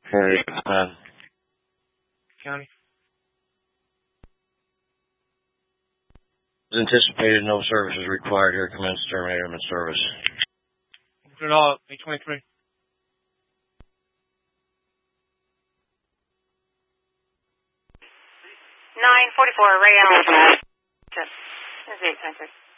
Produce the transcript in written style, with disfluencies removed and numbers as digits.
Okay, County. anticipated no service is required here. Commence terminator in service. Put it all up, 823. 944, Ray Allen. This is 823.